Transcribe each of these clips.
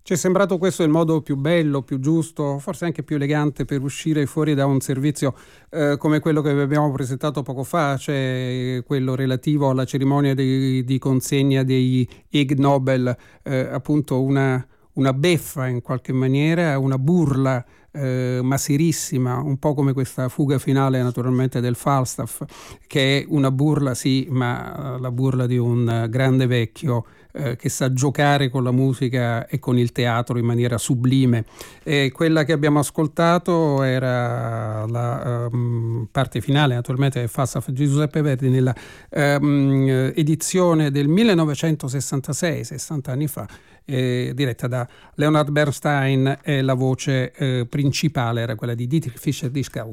Ci è sembrato questo il modo più bello, più giusto, forse anche più elegante per uscire fuori da un servizio come quello che vi abbiamo presentato poco fa, cioè quello relativo alla cerimonia di consegna degli Ig Nobel, appunto una beffa in qualche maniera, una burla ma serissima, un po' come questa fuga finale naturalmente del Falstaff, che è una burla sì, ma la burla di un grande vecchio che sa giocare con la musica e con il teatro in maniera sublime. E quella che abbiamo ascoltato era la parte finale, naturalmente, del Falstaff di Giuseppe Verdi nella edizione del 1966, 60 anni fa, diretta da Leonard Bernstein, e la voce principale era quella di Dietrich Fischer-Dieskau.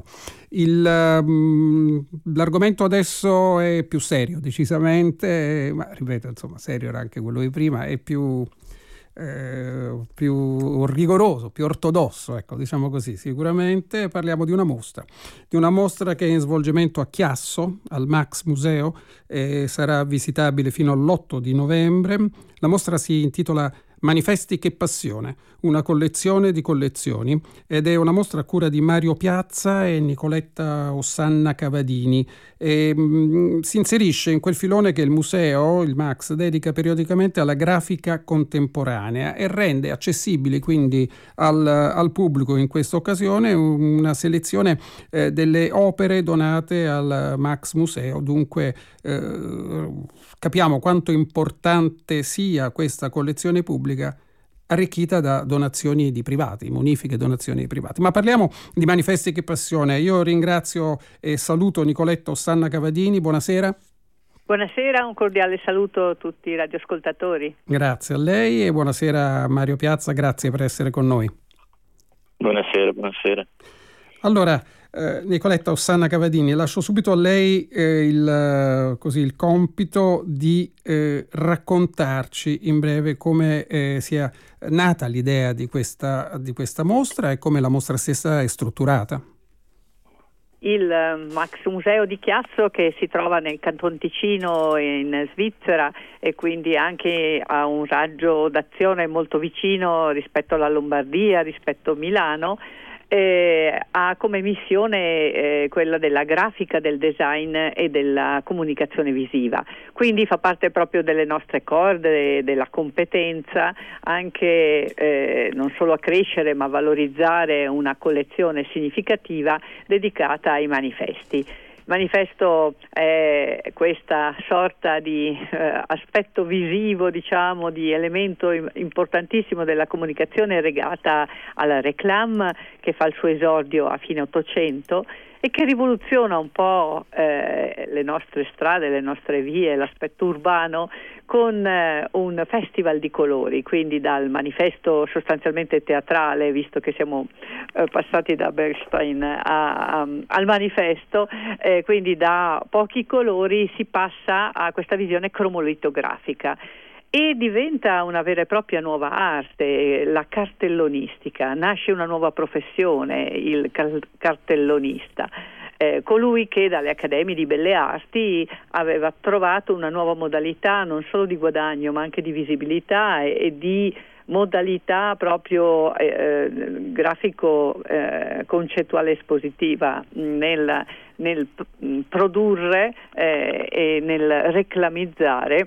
L'argomento adesso è più serio, decisamente, ma ripeto, insomma, serio era anche quello di prima, è più rigoroso, più ortodosso, ecco, diciamo così. Sicuramente parliamo di una mostra che è in svolgimento a Chiasso, al Max Museo, e sarà visitabile fino all'8 di novembre. La mostra si intitola Manifesti che passione, una collezione di collezioni, ed è una mostra a cura di Mario Piazza e Nicoletta Ossanna Cavadini. Si inserisce in quel filone che il museo, il Max, dedica periodicamente alla grafica contemporanea e rende accessibili quindi al pubblico in questa occasione una selezione delle opere donate al Max Museo. Dunque capiamo quanto importante sia questa collezione pubblica arricchita da donazioni di privati, munifiche donazioni di privati. Ma parliamo di Manifesti che passione. Io ringrazio e saluto Nicoletta Ossanna Cavadini. Buonasera. Buonasera, un cordiale saluto a tutti i radioascoltatori. Grazie a lei e buonasera Mario Piazza, grazie per essere con noi. Buonasera. Allora, Nicoletta Ossanna Cavadini, lascio subito a lei il compito di raccontarci in breve come sia nata l'idea di questa mostra e come la mostra stessa è strutturata. Il Max Museo di Chiasso, che si trova nel Canton Ticino in Svizzera e quindi anche ha un raggio d'azione molto vicino rispetto alla Lombardia, rispetto a Milano, ha come missione quella della grafica, del design e della comunicazione visiva. Quindi fa parte proprio delle nostre corde, della competenza, anche non solo a crescere ma a valorizzare una collezione significativa dedicata ai manifesti. Il manifesto è questa sorta di aspetto visivo, diciamo, di elemento importantissimo della comunicazione legata alla réclame, che fa il suo esordio a fine Ottocento e che rivoluziona un po' le nostre strade, le nostre vie, l'aspetto urbano con un festival di colori, quindi dal manifesto sostanzialmente teatrale, visto che siamo passati da Bernstein al manifesto, quindi da pochi colori si passa a questa visione cromolitografica e diventa una vera e propria nuova arte, la cartellonistica. Nasce una nuova professione, il cartellonista. Colui che dalle accademie di belle arti aveva trovato una nuova modalità non solo di guadagno ma anche di visibilità e di modalità proprio grafico concettuale espositiva nel produrre e nel reclamizzare.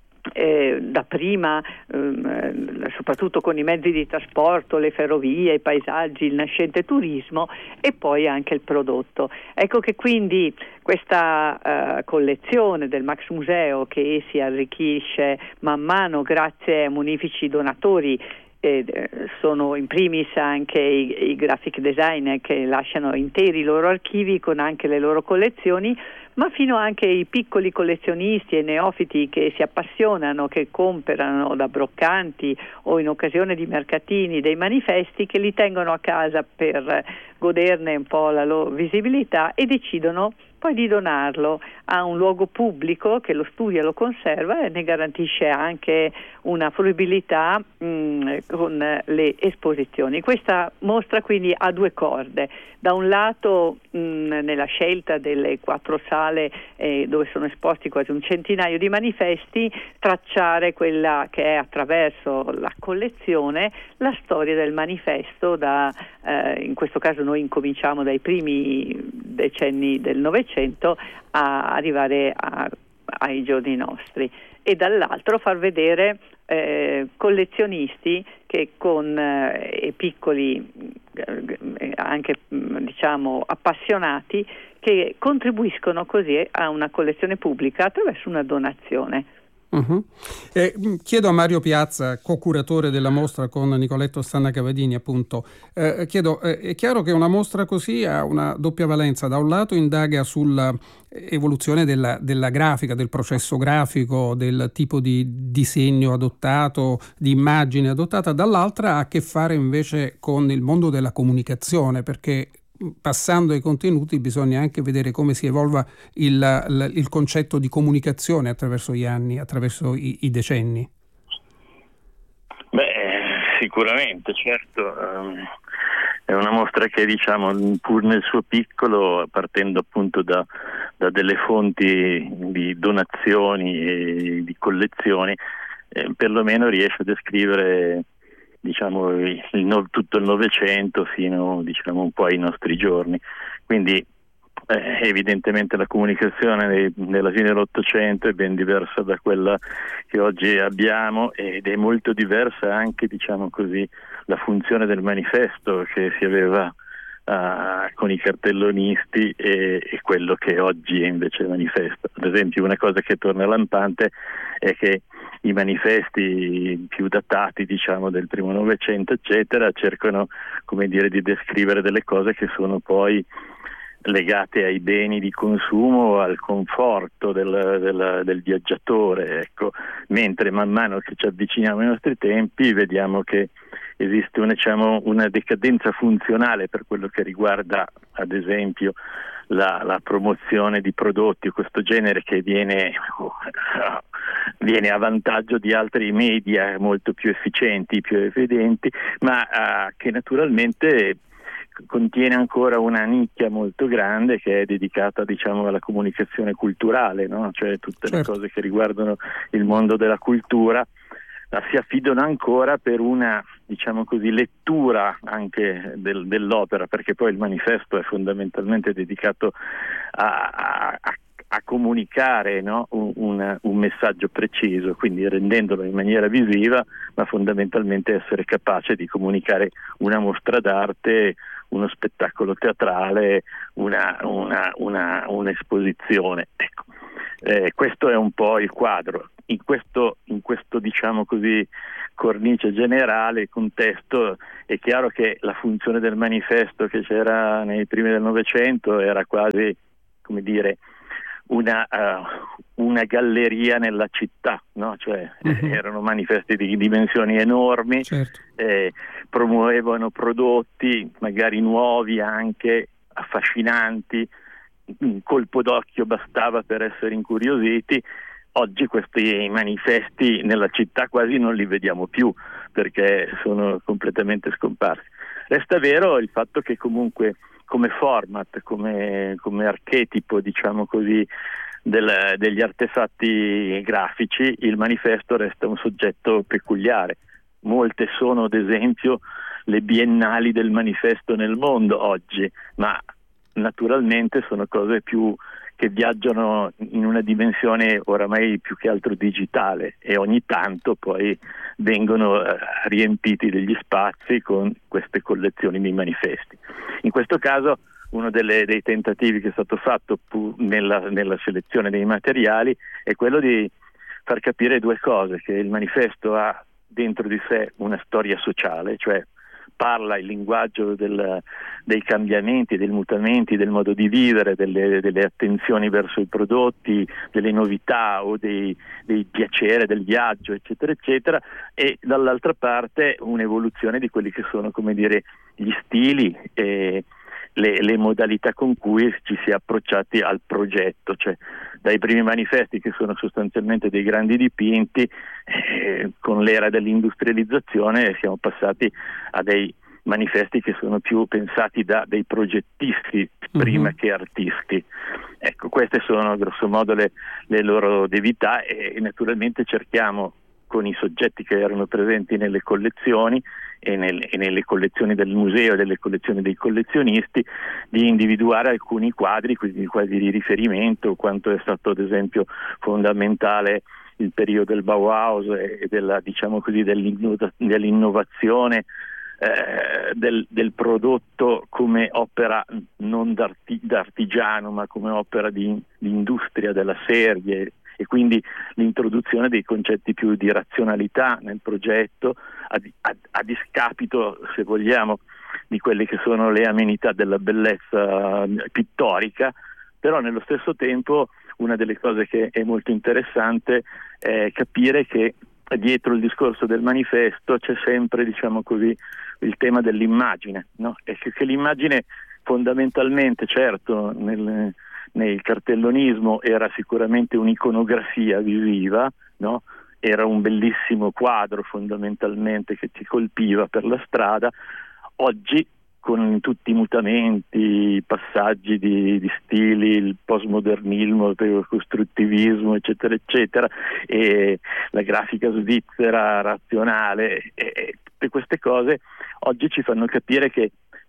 Dapprima soprattutto con i mezzi di trasporto, le ferrovie, i paesaggi, il nascente turismo e poi anche il prodotto. Ecco che quindi questa collezione del Max Museo, che si arricchisce man mano grazie a munifici donatori, sono in primis anche i graphic designer che lasciano interi i loro archivi con anche le loro collezioni, ma fino anche i piccoli collezionisti e neofiti che si appassionano, che comprano da broccanti o in occasione di mercatini dei manifesti, che li tengono a casa per goderne un po' la loro visibilità e decidono poi di donarlo a un luogo pubblico che lo studia e lo conserva e ne garantisce anche una fruibilità con le esposizioni. Questa mostra quindi ha due corde: da un lato nella scelta delle 4 sale dove sono esposti quasi un centinaio di manifesti, tracciare quella che è, attraverso la collezione, la storia del manifesto in questo caso noi incominciamo dai primi decenni del Novecento a arrivare ai giorni nostri, e dall'altro far vedere collezionisti che con piccoli anche diciamo appassionati, che contribuiscono così a una collezione pubblica attraverso una donazione. Uh-huh. Chiedo a Mario Piazza, co-curatore della mostra con Nicoletto Stannacavadini, appunto, chiedo, è chiaro che una mostra così ha una doppia valenza: da un lato indaga sulla evoluzione della grafica, del processo grafico, del tipo di disegno adottato, di immagine adottata, dall'altra ha a che fare invece con il mondo della comunicazione, perché passando ai contenuti bisogna anche vedere come si evolva il concetto di comunicazione attraverso gli anni, attraverso i decenni. Sicuramente, certo. È una mostra che, diciamo, pur nel suo piccolo, partendo appunto da delle fonti di donazioni e di collezioni, perlomeno riesce a descrivere, diciamo, tutto il Novecento fino, diciamo, un po' ai nostri giorni. Quindi evidentemente la comunicazione nella fine dell'Ottocento è ben diversa da quella che oggi abbiamo, ed è molto diversa anche, diciamo così, la funzione del manifesto che si aveva con i cartellonisti e quello che oggi è invece il manifesto. Ad esempio, una cosa che torna lampante è che i manifesti più datati, diciamo, del primo Novecento, eccetera, cercano, come dire, di descrivere delle cose che sono poi legate ai beni di consumo, al conforto del viaggiatore, ecco. Mentre man mano che ci avviciniamo ai nostri tempi vediamo che esiste una decadenza funzionale per quello che riguarda, ad esempio, la promozione di prodotti di questo genere, che viene a vantaggio di altri media molto più efficienti, più evidenti, ma che naturalmente contiene ancora una nicchia molto grande che è dedicata, diciamo, alla comunicazione culturale, no? Cioè tutte le cose che riguardano il mondo della cultura si affidano ancora per una, diciamo così, lettura anche dell'opera, perché poi il manifesto è fondamentalmente dedicato a comunicare, no? un messaggio preciso, quindi rendendolo in maniera visiva, ma fondamentalmente essere capace di comunicare una mostra d'arte, uno spettacolo teatrale, un'esposizione. Ecco. Questo è un po' il quadro. In questo diciamo così cornice generale, contesto, è chiaro che la funzione del manifesto che c'era nei primi del Novecento era quasi, come dire, una galleria nella città, no? Cioè erano manifesti di dimensioni enormi, certo. Promuovevano prodotti magari nuovi, anche affascinanti, un colpo d'occhio bastava per essere incuriositi. Oggi questi manifesti nella città quasi non li vediamo più, perché sono completamente scomparsi. Resta vero il fatto che comunque come format, come archetipo, diciamo così, degli artefatti grafici, il manifesto resta un soggetto peculiare. Molte sono, ad esempio, le biennali del manifesto nel mondo oggi, ma naturalmente sono cose più che viaggiano in una dimensione oramai più che altro digitale, e ogni tanto poi vengono riempiti degli spazi con queste collezioni di manifesti. In questo caso uno dei tentativi che è stato fatto nella selezione dei materiali è quello di far capire due cose: che il manifesto ha dentro di sé una storia sociale, cioè parla il linguaggio dei cambiamenti, dei mutamenti, del modo di vivere, delle attenzioni verso i prodotti, delle novità o dei piacere del viaggio, eccetera, eccetera, e dall'altra parte un'evoluzione di quelli che sono, come dire, gli stili le modalità con cui ci si è approcciati al progetto, cioè dai primi manifesti che sono sostanzialmente dei grandi dipinti, con l'era dell'industrializzazione siamo passati a dei manifesti che sono più pensati da dei progettisti prima che artisti. Ecco, queste sono grosso modo le loro devità, e naturalmente cerchiamo con i soggetti che erano presenti nelle collezioni e nelle collezioni del museo e delle collezioni dei collezionisti di individuare alcuni quadri, quindi quadri di riferimento, quanto è stato ad esempio fondamentale il periodo del Bauhaus e della, diciamo così, dell'innovazione del prodotto come opera non d'artigiano, ma come opera di industria della serie, e quindi l'introduzione dei concetti più di razionalità nel progetto a discapito, se vogliamo, di quelle che sono le amenità della bellezza pittorica. Però nello stesso tempo una delle cose che è molto interessante è capire che dietro il discorso del manifesto c'è sempre, diciamo così, il tema dell'immagine, no? E che l'immagine fondamentalmente, certo, nel cartellonismo era sicuramente un'iconografia visiva, no? Era un bellissimo quadro fondamentalmente che ti colpiva per la strada. Oggi, con tutti i mutamenti, i passaggi di stili, il postmodernismo, il costruttivismo, eccetera, eccetera, e la grafica svizzera razionale, e tutte queste cose oggi ci fanno capire che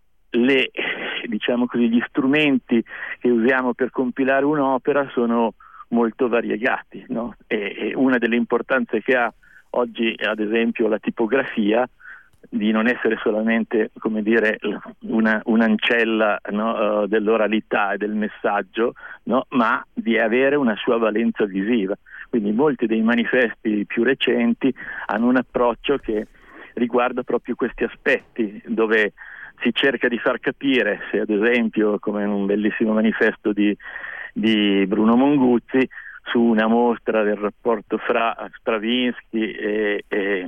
diciamo così, gli strumenti che usiamo per compilare un'opera sono molto variegati, no? E una delle importanze che ha oggi, ad esempio, la tipografia, di non essere solamente, come dire, un'ancella, no, dell'oralità e del messaggio, no, ma di avere una sua valenza visiva. Quindi molti dei manifesti più recenti hanno un approccio che riguarda proprio questi aspetti, dove si cerca di far capire se, ad esempio, come in un bellissimo manifesto di Bruno Monguzzi, su una mostra del rapporto fra Stravinsky e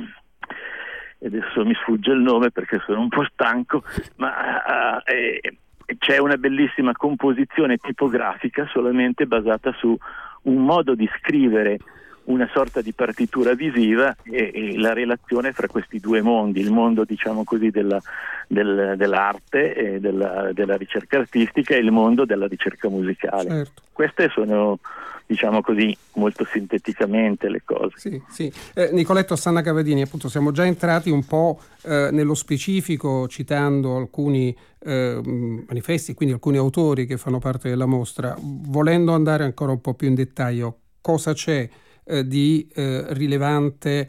adesso mi sfugge il nome perché sono un po' stanco, ma c'è una bellissima composizione tipografica solamente basata su un modo di scrivere una sorta di partitura visiva e la relazione fra questi due mondi, il mondo, diciamo così, dell'arte e della ricerca artistica, e il mondo della ricerca musicale. Certo. Queste sono, diciamo così, molto sinteticamente le cose. Sì. Nicoletto Sanna Cavadini, appunto, siamo già entrati un po' nello specifico, citando alcuni manifesti, quindi alcuni autori che fanno parte della mostra. Volendo andare ancora un po' più in dettaglio, cosa c'è di rilevante,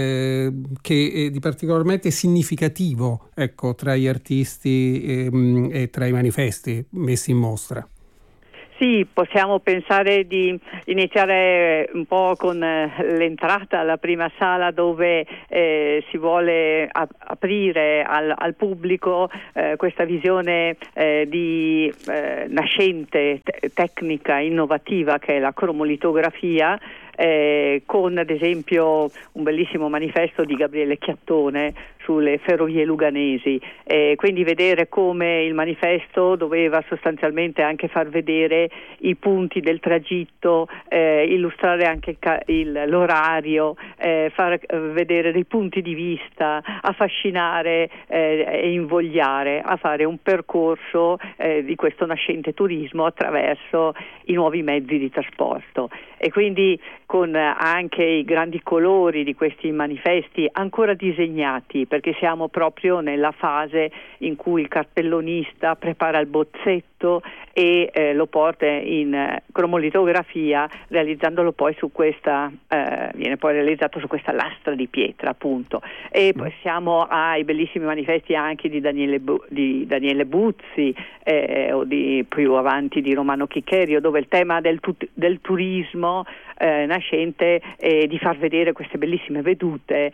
che di particolarmente significativo, ecco, tra gli artisti e tra i manifesti messi in mostra? Sì, possiamo pensare di iniziare un po' con l'entrata alla prima sala, dove si vuole aprire al pubblico questa visione di nascente tecnica innovativa che è la cromolitografia, con ad esempio un bellissimo manifesto di Gabriele Chiattone sulle ferrovie luganesi, quindi vedere come il manifesto doveva sostanzialmente anche far vedere i punti del tragitto, illustrare anche l'orario, far vedere dei punti di vista, affascinare e invogliare a fare un percorso di questo nascente turismo attraverso i nuovi mezzi di trasporto. E quindi con anche i grandi colori di questi manifesti ancora disegnati, perché siamo proprio nella fase in cui il cartellonista prepara il bozzetto e lo porta in cromolitografia, realizzandolo poi su questa viene poi realizzato su questa lastra di pietra, appunto. E poi siamo ai bellissimi manifesti anche di Daniele Buzzi, o di più avanti di Romano Chicherio, dove il tema del turismo nascente, di far vedere queste bellissime vedute,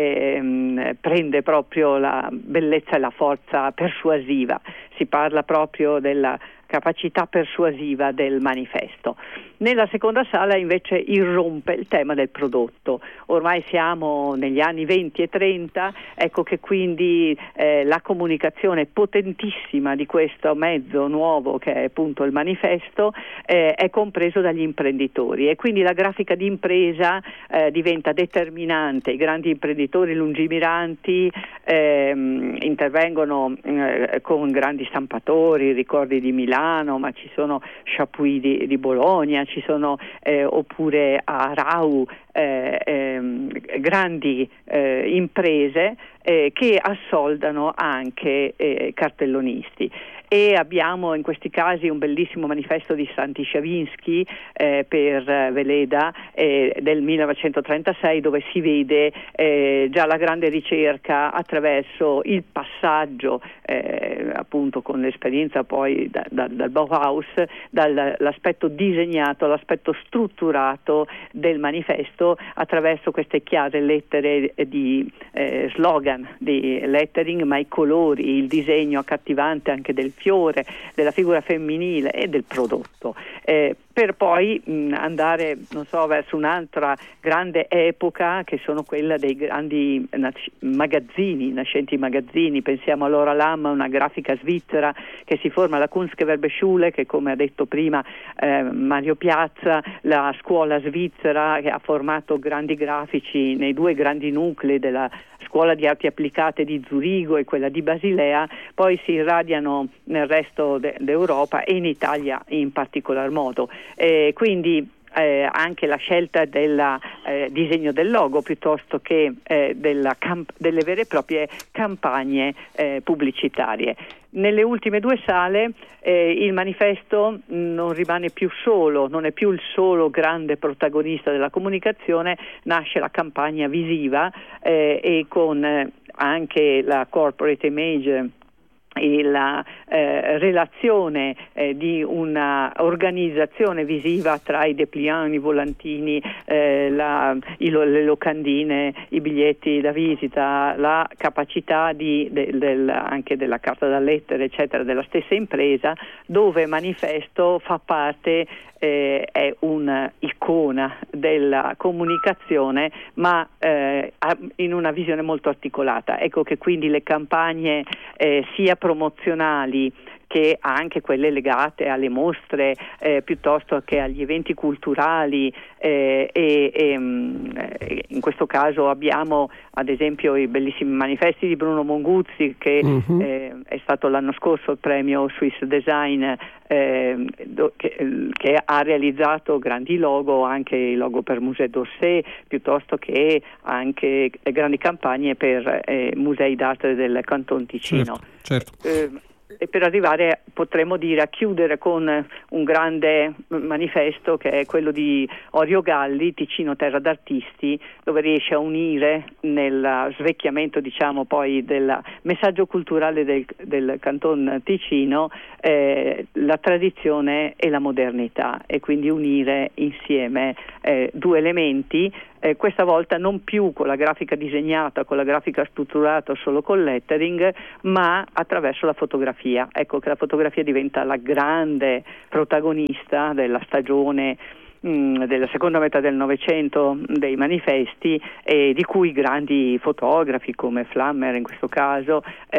prende proprio la bellezza e la forza persuasiva. Si parla proprio della capacità persuasiva del manifesto. Nella seconda sala invece irrompe il tema del prodotto. Ormai siamo negli anni 20 e 30, ecco che quindi la comunicazione potentissima di questo mezzo nuovo che è appunto il manifesto è compreso dagli imprenditori, e quindi la grafica di impresa diventa determinante. I grandi imprenditori lungimiranti intervengono con grandi stampatori, ricordi di Milano, ma ci sono Chapuis di Bologna, ci sono oppure a Rau grandi imprese che assoldano anche cartellonisti. E abbiamo in questi casi un bellissimo manifesto di Santi Sciavinsky per Veleda del 1936, dove si vede già la grande ricerca attraverso il passaggio appunto con l'esperienza poi dal Bauhaus, dall'aspetto disegnato all'aspetto strutturato del manifesto attraverso queste chiare lettere di slogan, di lettering, ma i colori, il disegno accattivante anche del fiore, della figura femminile e del prodotto, per poi andare, non so, verso un'altra grande epoca che sono quella dei grandi magazzini, nascenti magazzini. Pensiamo all'Ora Lam, una grafica svizzera che si forma alla Kunstgewerbeschule, che come ha detto prima Mario Piazza, la scuola svizzera che ha formato grandi grafici nei due grandi nuclei della Scuola di Arti Applicate di Zurigo e quella di Basilea, poi si irradiano nel resto d'Europa e in Italia in particolar modo. Quindi anche la scelta del disegno del logo piuttosto che delle vere e proprie campagne pubblicitarie. Nelle ultime due sale il manifesto non rimane più solo, non è più il solo grande protagonista della comunicazione, nasce la campagna visiva e con anche la corporate image e la relazione di una organizzazione visiva tra i dépliant, i volantini, le locandine, i biglietti da visita, la capacità anche della carta da lettere, eccetera, della stessa impresa, dove manifesto fa parte, è un'icona della comunicazione, ma in una visione molto articolata. Ecco che quindi le campagne sia promozionali che anche quelle legate alle mostre piuttosto che agli eventi culturali in questo caso abbiamo ad esempio i bellissimi manifesti di Bruno Monguzzi che è stato l'anno scorso il premio Swiss Design che ha realizzato grandi logo, anche il logo per Musée d'Orsay piuttosto che anche grandi campagne per musei d'arte del Canton Ticino. Certo. E per arrivare, potremmo dire, a chiudere con un grande manifesto che è quello di Orio Galli, Ticino Terra d'Artisti, dove riesce a unire nel svecchiamento, diciamo, poi del messaggio culturale del Canton Ticino la tradizione e la modernità, e quindi unire insieme due elementi, questa volta non più con la grafica disegnata, con la grafica strutturata, solo con lettering, ma attraverso la fotografia. Ecco che la fotografia diventa la grande protagonista della stagione della seconda metà del Novecento dei manifesti, di cui grandi fotografi come Flammer in questo caso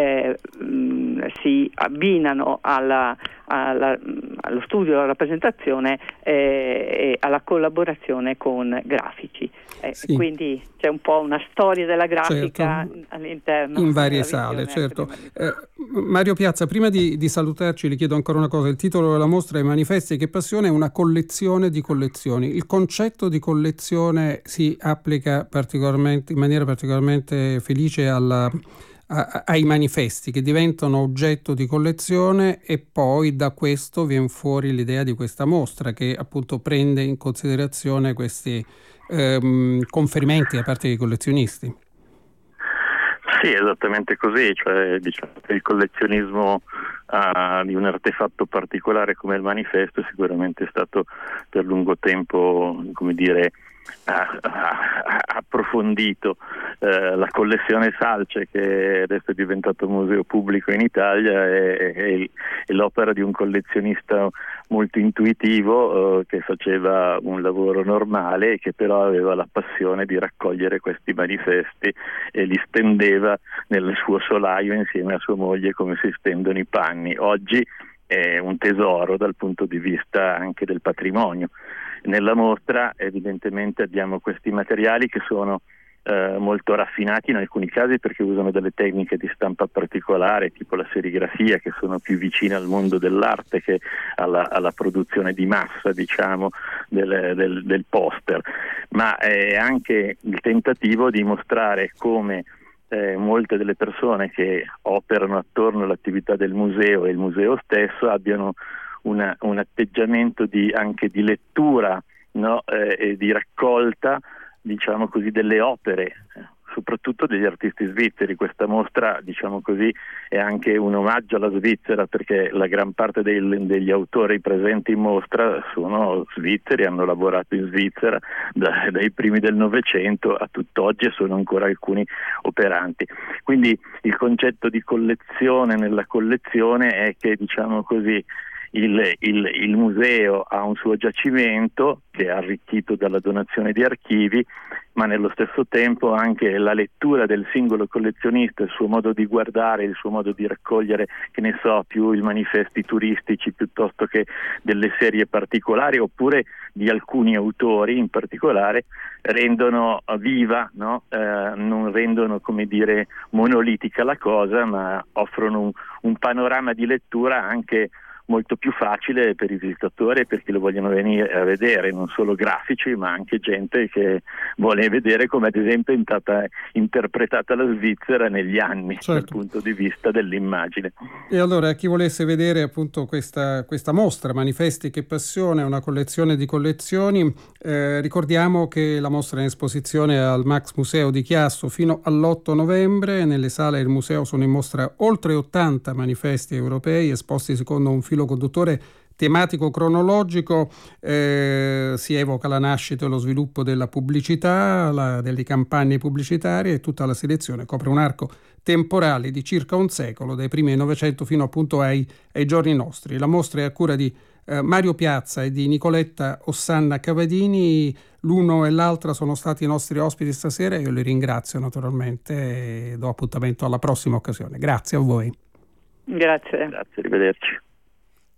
si abbinano allo studio, alla rappresentazione e alla collaborazione con grafici. Sì. Quindi c'è un po' una storia della grafica, certo, all'interno in varie sale, certo. Mario Piazza, prima di salutarci le chiedo ancora una cosa. Il titolo della mostra è Manifesti che passione, è una collezione di collezioni. Il concetto di collezione si applica in maniera particolarmente felice ai manifesti che diventano oggetto di collezione, e poi da questo viene fuori l'idea di questa mostra che appunto prende in considerazione questi conferimenti da parte dei collezionisti. Sì, esattamente così, cioè diciamo che il collezionismo di un artefatto particolare come il manifesto sicuramente è stato per lungo tempo, come dire, approfondito la collezione Salce, che adesso è diventato museo pubblico in Italia, è l'opera di un collezionista molto intuitivo che faceva un lavoro normale e che però aveva la passione di raccogliere questi manifesti e li stendeva nel suo solaio insieme a sua moglie come si stendono i panni. Oggi è un tesoro dal punto di vista anche del patrimonio. Nella mostra evidentemente abbiamo questi materiali che sono molto raffinati in alcuni casi, perché usano delle tecniche di stampa particolare, tipo la serigrafia, che sono più vicine al mondo dell'arte che alla produzione di massa, diciamo, del poster, ma è anche il tentativo di mostrare come molte delle persone che operano attorno all'attività del museo e il museo stesso abbiano un atteggiamento anche di lettura, no? E di raccolta, diciamo così, delle opere, soprattutto degli artisti svizzeri. Questa mostra, diciamo così, è anche un omaggio alla Svizzera, perché la gran parte degli autori presenti in mostra sono svizzeri, hanno lavorato in Svizzera dai primi del Novecento a tutt'oggi e sono ancora alcuni operanti. Quindi il concetto di collezione nella collezione è che, diciamo così, il museo ha un suo giacimento che è arricchito dalla donazione di archivi, ma nello stesso tempo anche la lettura del singolo collezionista, il suo modo di guardare, il suo modo di raccogliere, che ne so, più i manifesti turistici piuttosto che delle serie particolari, oppure di alcuni autori in particolare, rendono viva, no? Non rendono, come dire, monolitica la cosa, ma offrono un panorama di lettura anche molto più facile per i visitatori e per chi lo vogliono venire a vedere, non solo grafici ma anche gente che vuole vedere come ad esempio è stata interpretata la Svizzera negli anni, certo, dal punto di vista dell'immagine. E allora chi volesse vedere appunto questa mostra Manifesti che passione, una collezione di collezioni, ricordiamo che la mostra è in esposizione al Max Museo di Chiasso fino all'8 novembre. Nelle sale del museo sono in mostra oltre 80 manifesti europei esposti secondo un filo conduttore tematico cronologico. Si evoca la nascita e lo sviluppo della pubblicità, delle campagne pubblicitarie, e tutta la selezione copre un arco temporale di circa un secolo, dai primi del Novecento fino appunto ai giorni nostri. La mostra è a cura di Mario Piazza e di Nicoletta Ossanna Cavadini. L'uno e l'altra sono stati i nostri ospiti stasera. Io li ringrazio naturalmente e do appuntamento alla prossima occasione. Grazie a voi. Grazie. Grazie, arrivederci.